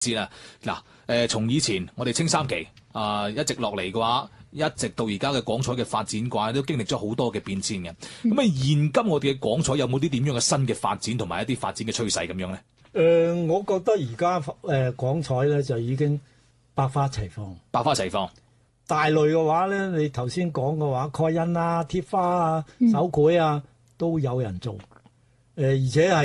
知啦。嗱，從以前我哋青三期一直落嚟嘅話，一直到而家嘅廣彩嘅發展嘅話，都經歷咗好多嘅變遷嘅。咁現今我哋嘅廣彩有冇啲點樣嘅新嘅發展同埋一啲發展嘅趨勢咁樣咧？ 我覺得而家廣彩咧就已經百花齊放。百花齊放。大類嘅話咧，你頭先講嘅話，蓋印啊、貼花啊、手繪啊，都有人做。而且係